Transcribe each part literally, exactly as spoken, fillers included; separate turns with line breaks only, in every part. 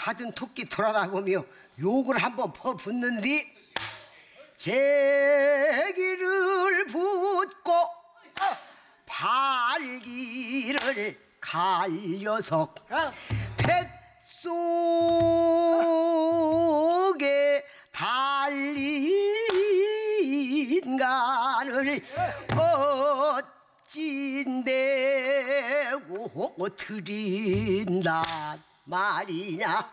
가든 토끼 돌아다보며 욕을 한번 퍼붓는디 제기를 붓고 발기를 갈려서 뱃속에 달린 간을 어찐대고 드린단 말이냐.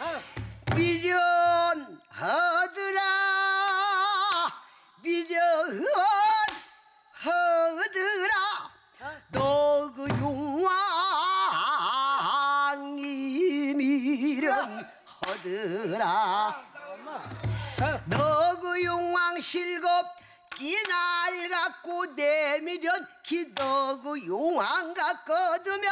미련하더라 미련하더라 너 그 용왕이 미련하더라 너 그 용왕 실겁 끼날 갖고 내미련 기너 그 용왕 갖거두면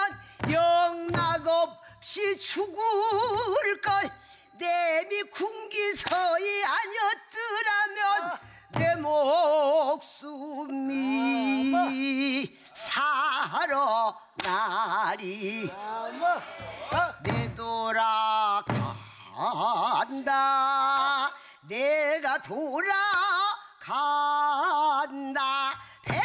영락없이 죽을걸 내미 궁기서이 아니었더라면 내 목숨이 살아나리 내 돌아간다 내가 돌아간다 백원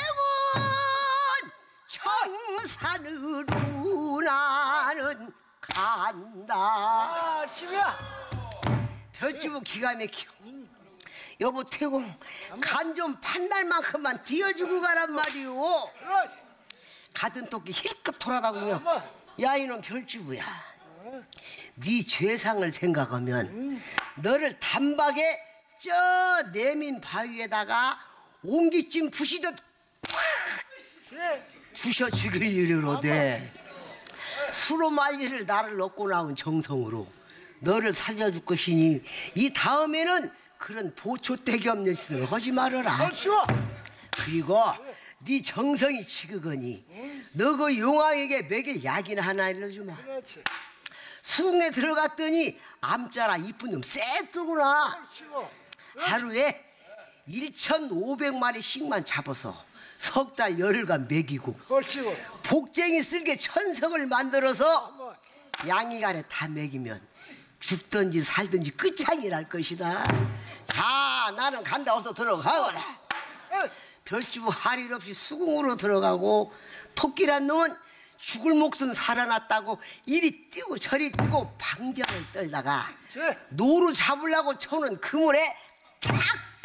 청산으로 나는 간다.
아, 시우야.
별주부 기가 막혀. 여보 태공 간 좀 판날만큼만 뒤어주고 가란 말이오. 가든 토끼 힐끗 돌아다보며 야 이놈 별주부야 네 죄상을 생각하면 너를 단박에 저 내민 바위에다가 옹기찜 부시듯 팍 부셔 죽일 일이로되 수로 말리를 나를 얻고 나온 정성으로 너를 살려줄 것이니 이 다음에는 그런 보초대기 없는 짓을 하지 말아라. 그리고 네 정성이 지극하니 너 그 용왕에게 먹일 약이나 하나 일러주마. 수궁에 들어갔더니 암자라 이쁜 놈 쎄뜨구나. 하루에 일천오백 마리씩만 잡아서 석 달 열흘간 먹이고 복쟁이 쓸개 천석을 만들어서 양이간에 다 먹이면 죽든지 살든지 끝장이랄 것이다. 자 나는 간다. 어서 들어가거라. 별주부 할 일 없이 수궁으로 들어가고 토끼란 놈은 죽을 목숨 살아났다고 이리 뛰고 저리 뛰고 방정을 떨다가 노루 잡으려고 쳐는 그물에 탁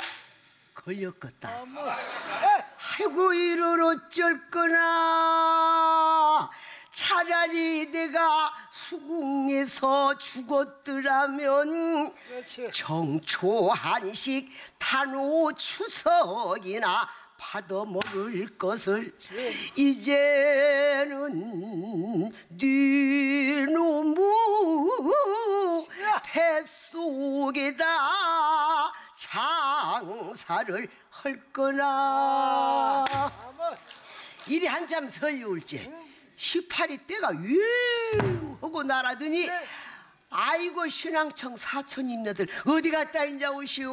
걸렸겠다. 아이고 이를 어쩔 거나. 차라리 내가 수궁에서 죽었더라면 정초한식 탄호 추석이나 받아먹을 것을 이제는 네 놈의 뱃속에다 장사를 할 거나. 이리 한참 설려올지 십팔이 때가 유하고 날아드니 아이고 신앙청 사촌님네들 어디 갔다 인자 오시오.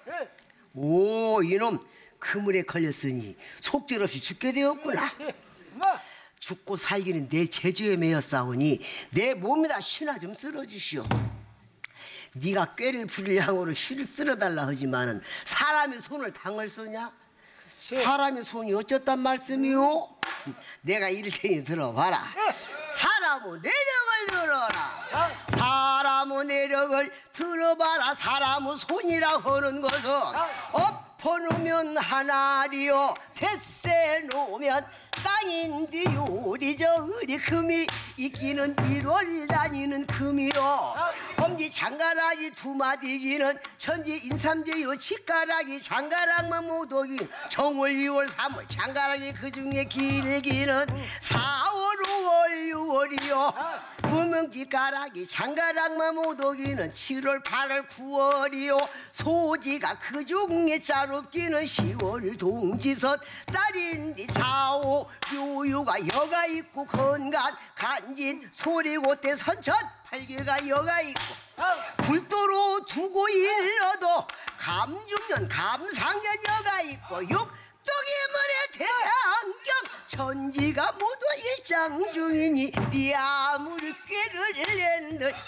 오 이놈 그물에 걸렸으니 속절없이 죽게 되었구나. 죽고 살기는 내 재주에 매였사오니 내 몸에다 신화 좀 쓸어주시오. 네가 꾀를 부릴 양으로 실을 쓸어달라 하지만은 사람의 손을 당을 쏘냐? 사람의 손이 어쩌단 말씀이오? 내가 이럴 테니 들어봐라. 사람의 내력을 들어라. 사람의 내력을 들어봐라. 사람의 손이라고 하는 것은 엎어놓으면 하나리요 뱃세 놓으면 땅인디 요리 저리 금이 있기는 일월 다니는 금이요 엄지 장가락이 두 마디기는 천지 인삼제요 치가락이 장가락만 못오기 정월 이월 삼월 장가락이 그중에 길기는 사월 오월 유월이요 무명지가락이 장가락만 못오기는 칠월 팔월 구월이요 소지가 그중에 짜롭기는 시월 동지섯 딸인디 사오 요요가 여가 있고 건간 간진 소리고대 선천 팔개가 여가 있고 굴도로 두고 일러도 감중년 감상년 여가 있고 육덕이문의 대안경 천지가 모두 일장 중이니 네 아무리 꾀를 낸들